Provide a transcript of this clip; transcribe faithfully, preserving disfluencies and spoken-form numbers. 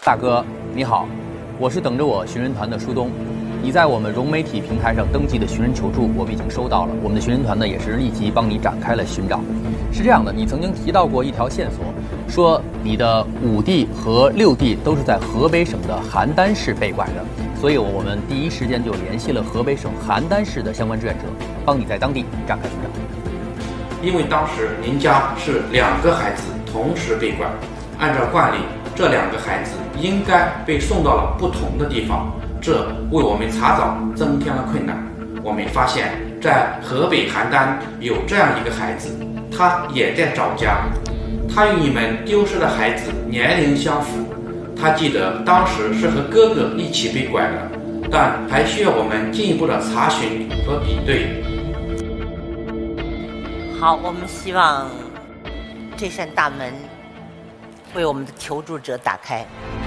大哥，你好，我是等着我寻人团的舒东。你在我们融媒体平台上登记的寻人求助，我们已经收到了。我们的寻人团呢，也是立即帮你展开了寻找。是这样的，你曾经提到过一条线索，说你的五弟和六弟都是在河北省的邯郸市被拐的，所以我们第一时间就联系了河北省邯郸市的相关志愿者，帮你在当地展开寻找。 因为当时您家是两个孩子同时被拐，按照惯例，这两个孩子应该被送到了不同的地方，这为我们查找增添了困难。我们发现，在河北邯郸有这样一个孩子，他也在找家，他与你们丢失的孩子年龄相符，他记得当时是和哥哥一起被拐的，但还需要我们进一步的查询和比对。 好，我们希望这扇大门为我们的求助者打开。